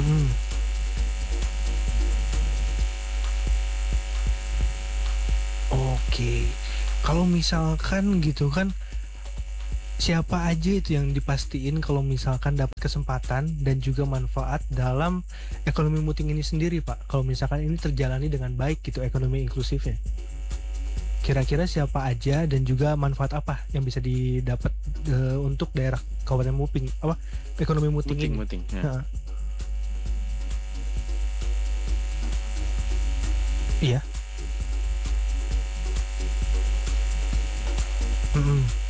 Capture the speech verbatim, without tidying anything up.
Mhm. Oke, kalau misalkan gitu kan, siapa aja itu yang dipastiin kalau misalkan dapat kesempatan dan juga manfaat dalam ekonomi muting ini sendiri, Pak? Kalau misalkan ini terjalani dengan baik gitu ekonomi inklusifnya. Kira-kira siapa aja dan juga manfaat apa yang bisa didapat, eee, untuk daerah Kabupaten Muping apa, ekonomi muting Muting ini? muting, ya. Heeh. Iya. Mhm.